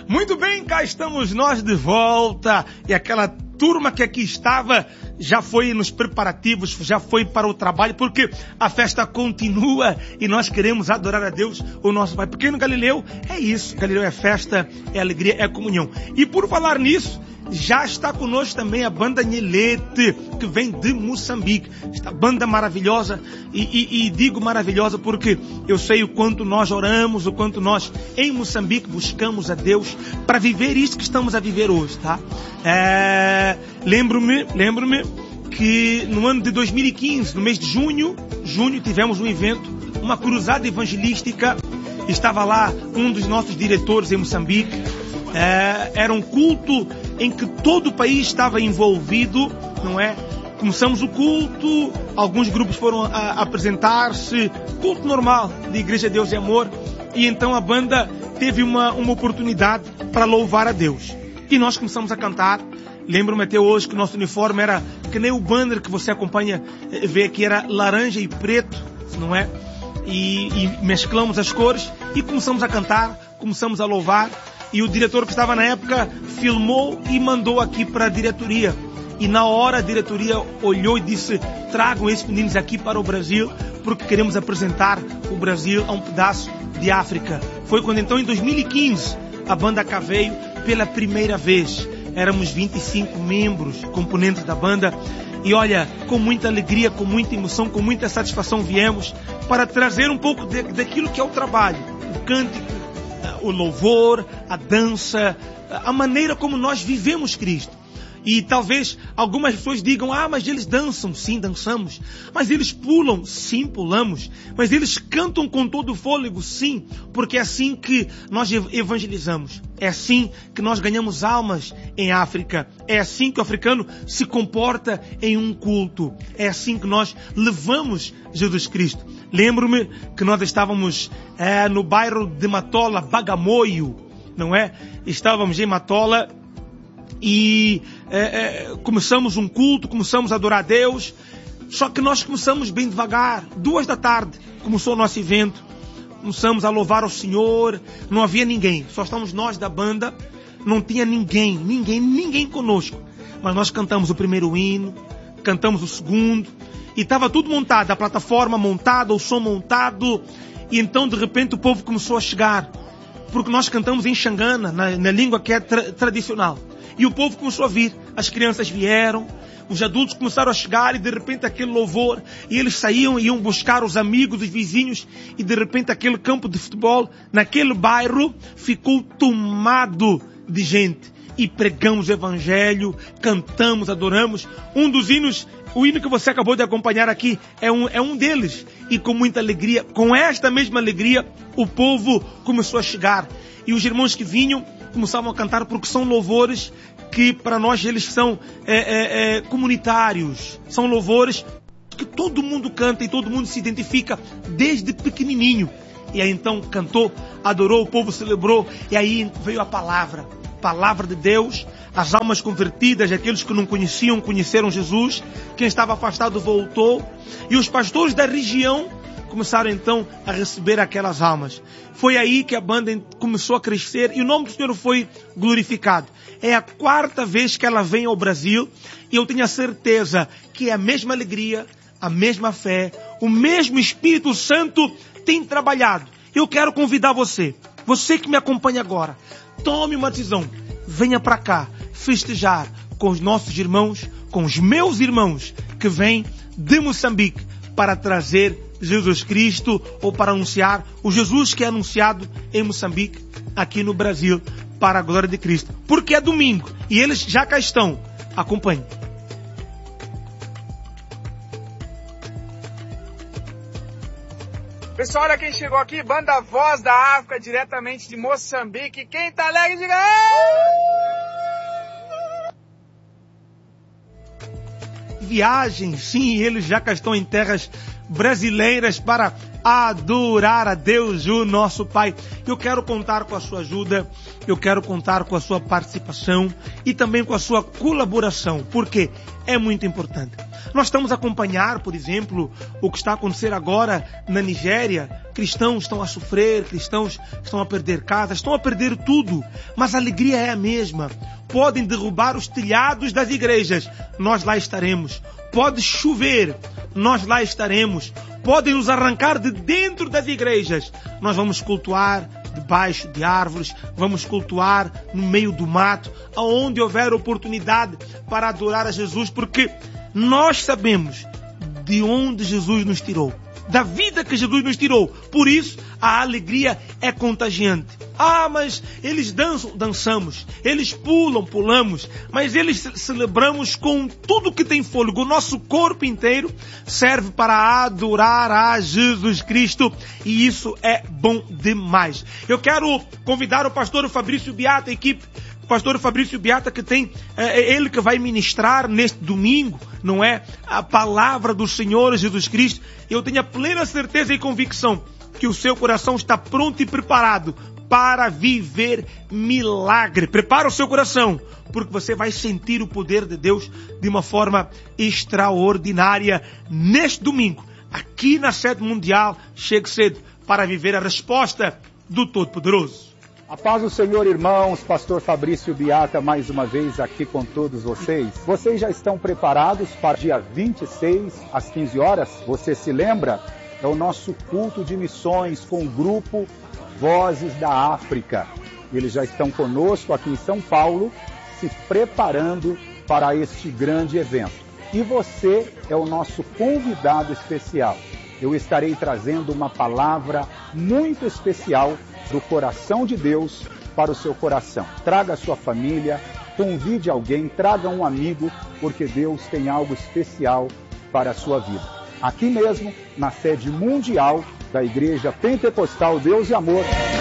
Muito bem, cá estamos nós de volta. E aquela turma que aqui estava já foi nos preparativos, já foi para o trabalho, porque a festa continua e nós queremos adorar a Deus, o nosso Pai. Porque no Galileu é isso. Galileu é festa, é alegria, é comunhão. E por falar nisso, já está conosco também a banda Nhelete, que vem de Moçambique. Esta banda maravilhosa, e digo maravilhosa porque eu sei o quanto nós oramos, o quanto nós em Moçambique buscamos a Deus para viver isso que estamos a viver hoje, tá? Lembro-me que no ano de 2015, no mês de junho, tivemos um evento, uma cruzada evangelística. Estava lá um dos nossos diretores em Moçambique. Era um culto em que todo o país estava envolvido, não é? Começamos o culto, alguns grupos foram apresentar-se, culto normal de Igreja Deus e Amor, e então a banda teve uma oportunidade para louvar a Deus. E nós começamos a cantar. Lembro-me até hoje que o nosso uniforme era que nem o banner que você acompanha, vê que era laranja e preto, não é? E mesclamos as cores e começamos a cantar, começamos a louvar. E o diretor que estava na época filmou e mandou aqui para a diretoria. E na hora a diretoria olhou e disse: tragam esses meninos aqui para o Brasil, porque queremos apresentar o Brasil a um pedaço de África. Foi quando então, em 2015, a banda cá veio pela primeira vez. Éramos 25 membros, componentes da banda. E olha, com muita alegria, com muita emoção, com muita satisfação viemos para trazer um pouco daquilo que é o trabalho. O cântico, o louvor, a dança, a maneira como nós vivemos Cristo. E talvez algumas pessoas digam: mas eles dançam. Sim, dançamos. Mas eles pulam. Sim, pulamos. Mas eles cantam com todo o fôlego. Sim, porque é assim que nós evangelizamos. É assim que nós ganhamos almas em África. É assim que o africano se comporta em um culto. É assim que nós levamos Jesus Cristo. Lembro-me que nós estávamos no bairro de Matola, Bagamoio, não é? Estávamos em Matola e começamos um culto, começamos a adorar a Deus. Só que nós começamos bem devagar. 2 da tarde começou o nosso evento. Começamos a louvar ao Senhor. Não havia ninguém, só estávamos nós da banda. Não tinha ninguém conosco. Mas nós cantamos o primeiro hino, cantamos o segundo, e estava tudo montado, a plataforma montada, o som montado. E então de repente o povo começou a chegar, porque nós cantamos em Xangana, na língua que é tradicional. E o povo começou a vir, as crianças vieram, os adultos começaram a chegar, e de repente aquele louvor, e eles saíam e iam buscar os amigos, os vizinhos, e de repente aquele campo de futebol, naquele bairro, ficou tomado de gente. E pregamos o evangelho, cantamos, adoramos. Um dos hinos, o hino que você acabou de acompanhar aqui, é um deles. E com muita alegria, com esta mesma alegria, o povo começou a chegar. E os irmãos que vinham começavam a cantar, porque são louvores que para nós eles são comunitários. São louvores que todo mundo canta e todo mundo se identifica desde pequenininho. E aí então cantou, adorou, o povo celebrou, e aí veio a palavra de Deus. As almas convertidas, aqueles que não conheciam, conheceram Jesus. Quem estava afastado voltou. E os pastores da região começaram então a receber aquelas almas. Foi aí que a banda começou a crescer e o nome do Senhor foi glorificado. É a 4ª vez que ela vem ao Brasil, e eu tenho a certeza que é a mesma alegria, a mesma fé, o mesmo Espírito Santo tem trabalhado. Eu quero convidar você que me acompanha agora, tome uma decisão, venha para cá festejar com os nossos irmãos, com os meus irmãos que vêm de Moçambique para trazer Jesus Cristo, ou para anunciar o Jesus que é anunciado em Moçambique, aqui no Brasil, para a glória de Cristo. Porque é domingo e eles já cá estão. Acompanhe. Pessoal, olha quem chegou aqui, banda Voz da África, diretamente de Moçambique. Quem tá alegre, diga Viagem, sim, eles já cá estão em terras brasileiras para adorar a Deus, o nosso Pai. Eu quero contar com a sua ajuda, eu quero contar com a sua participação e também com a sua colaboração, porque é muito importante. Nós estamos a acompanhar, por exemplo, o que está a acontecer agora na Nigéria. Cristãos estão a sofrer, cristãos estão a perder casas, estão a perder tudo, mas a alegria é a mesma. Podem derrubar os telhados das igrejas, nós lá estaremos. Pode chover, nós lá estaremos. Podem nos arrancar de dentro das igrejas, nós vamos cultuar debaixo de árvores, vamos cultuar no meio do mato, aonde houver oportunidade para adorar a Jesus, porque nós sabemos de onde Jesus nos tirou, da vida que Jesus nos tirou. Por isso, a alegria é contagiante. Mas eles dançamos, eles pulamos, mas eles celebramos com tudo que tem fôlego. O nosso corpo inteiro serve para adorar a Jesus Cristo e isso é bom demais. Eu quero convidar o pastor Fabrício Beata, a equipe pastor Fabrício Beata, que tem, ele que vai ministrar neste domingo, não é? A palavra do Senhor Jesus Cristo. Eu tenho a plena certeza e convicção que o seu coração está pronto e preparado para viver milagre. Prepara o seu coração, porque você vai sentir o poder de Deus de uma forma extraordinária neste domingo, aqui na Sede Mundial. Chegue cedo para viver a resposta do Todo-Poderoso. A paz do Senhor, irmãos, pastor Fabrício Beata, mais uma vez aqui com todos vocês. Vocês já estão preparados para dia 26, às 15 horas? Você se lembra? É o nosso culto de missões com o grupo Vozes da África. Eles já estão conosco aqui em São Paulo, se preparando para este grande evento. E você é o nosso convidado especial. Eu estarei trazendo uma palavra muito especial do coração de Deus para o seu coração. Traga a sua família, convide alguém, traga um amigo, porque Deus tem algo especial para a sua vida. Aqui mesmo, na sede mundial da Igreja Pentecostal Deus e Amor,